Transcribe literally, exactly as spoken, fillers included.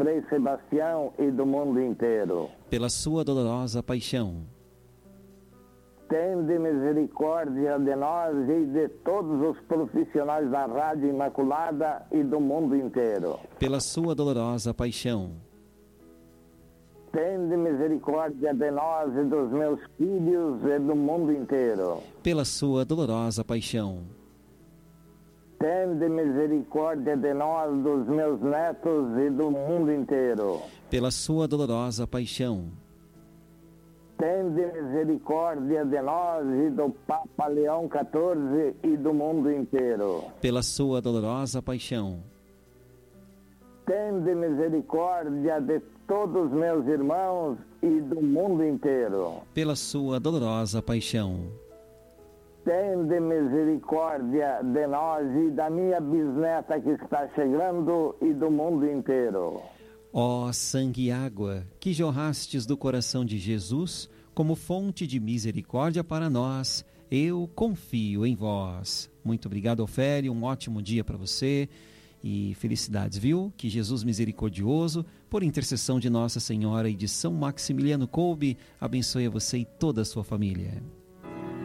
Frei Sebastião e do mundo inteiro. Pela sua dolorosa paixão, tende misericórdia de nós e de todos os profissionais da Rádio Imaculada e do mundo inteiro. pela sua dolorosa paixão, tende misericórdia de nós e dos meus filhos e do mundo inteiro. pela sua dolorosa paixão, tende misericórdia de nós, dos meus netos e do mundo inteiro. pela sua dolorosa paixão, tende misericórdia de nós e do Papa Leão quatorze e do mundo inteiro. pela sua dolorosa paixão, tende misericórdia de todos meus irmãos e do mundo inteiro. pela sua dolorosa paixão, tende misericórdia de nós e da minha bisneta que está chegando e do mundo inteiro. ó sangue e água que jorrastes do coração de Jesus como fonte de misericórdia para nós, eu confio em vós. Muito obrigado, Ofélia, um ótimo dia para você e felicidades, viu? Que Jesus misericordioso, por intercessão de Nossa Senhora e de São Maximiliano Kolbe, abençoe a você e toda a sua família.